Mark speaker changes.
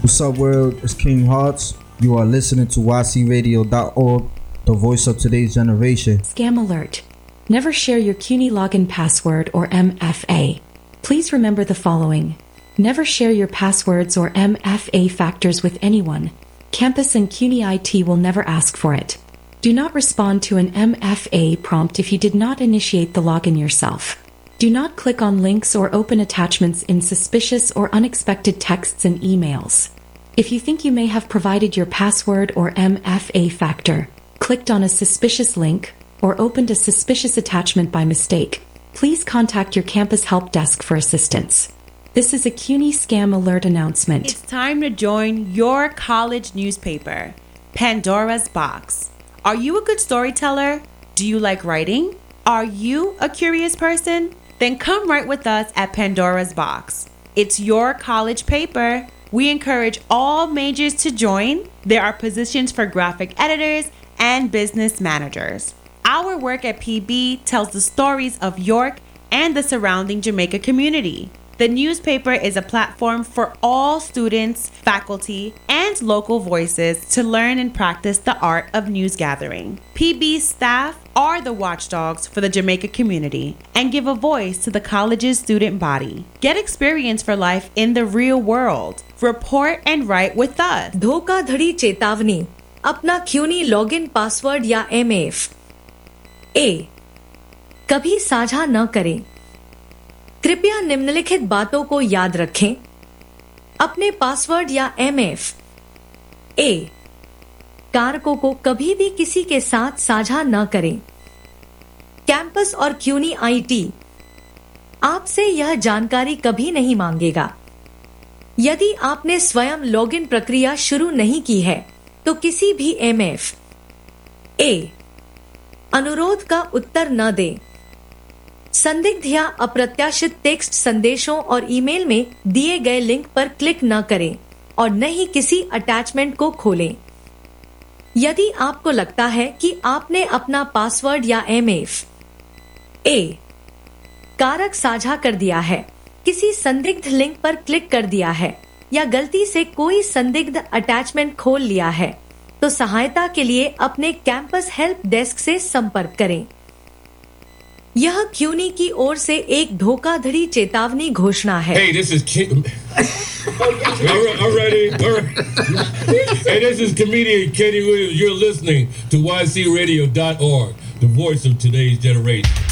Speaker 1: What's up, world? It's King Hearts. You are listening to ycradio.org, the voice of today's generation.
Speaker 2: Scam alert. Never share your CUNY login password or MFA. Please remember the following. Never share your passwords or MFA factors with anyone. Campus and CUNY IT will never ask for it. Do not respond to an MFA prompt if you did not initiate the login yourself. Do not click on links or open attachments in suspicious or unexpected texts and emails. If you think you may have provided your password or MFA factor, clicked on a suspicious link, or opened a suspicious attachment by mistake, please contact your campus help desk for assistance. This is a CUNY Scam Alert announcement.
Speaker 3: It's time to join your college newspaper, Pandora's Box. Are you a good storyteller? Do you like writing? Are you a curious person? Then come write with us at Pandora's Box. It's your college paper. We encourage all majors to join. There are positions for graphic editors and business managers. Our work at PB tells the stories of York and the surrounding Jamaica community. The newspaper is a platform for all students, faculty, and local voices to learn and practice the art of news gathering. PB's staff are the watchdogs for the Jamaica community and give a voice to the college's student body. Get experience for life in the real world. Report and write with us.
Speaker 4: धोखाधड़ी चेतावनी. अपना CUNY login password या MF ए कभी साझा न करें. कृपया निम्नलिखित बातों को याद रखें. अपने पासवर्ड या MF ए कारकों को कभी भी किसी के साथ साझा न करें. कैंपस और CUNY IT आपसे यह जानकारी कभी नहीं मांगेगा. यदि आपने स्वयं लॉगिन प्रक्रिया शुरू नहीं की है, तो किसी भी MF ए अनुरोध का उत्तर न दें. संदिग्ध या अप्रत्याशित टेक्स्ट संदेशों और ईमेल में दिए गए लिंक पर क्लिक न करें और न ही किसी अटैचमेंट को खोलें. यदि आपको लगता है कि आपने अपना पासवर्ड या MF ए कारक साझा कर दिया है, किसी संदिग्ध लिंक पर क्लिक कर दिया है या गलती से कोई संदिग्ध अटैचमेंट खोल लिया है, तो सहायता के लिए अपने कैंपस हेल्प डेस्क से संपर्क करें. यह CUNY की ओर से एक धोखाधड़ी चेतावनी घोषणा है.
Speaker 5: Hey, this is King. I'm ready. All right. Hey, this is comedian Kenny Williams. You're listening to ycradio.org, the voice of today's generation.